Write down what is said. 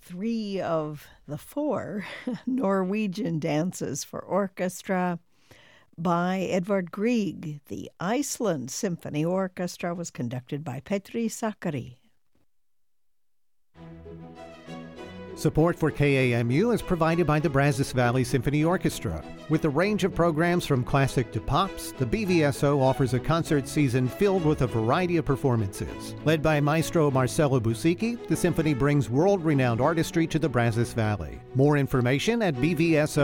3 of the 4 Norwegian dances for orchestra by Edvard Grieg. The Iceland Symphony Orchestra was conducted by Petri Sakari. Support for KAMU is provided by the Brazos Valley Symphony Orchestra. With a range of programs from classic to pops, the BVSO offers a concert season filled with a variety of performances. Led by Maestro Marcelo Busicki, the symphony brings world-renowned artistry to the Brazos Valley. More information at bvso.org.